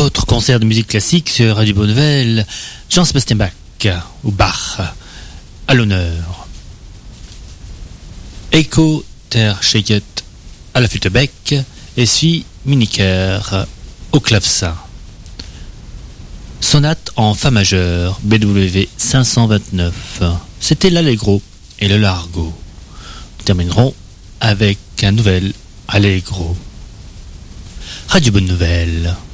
votre concert de musique classique sur Radio Bonne Nouvelle, Jean-Sébastien Bach, ou Bach, à l'honneur. Echo der Shaket à la flûte bec, et suit Miniker au clavecin. Sonate en fa majeur, BWV 529. C'était l'Allegro et le Largo. Nous terminerons avec un nouvel Allegro. Radio Bonne Nouvelle.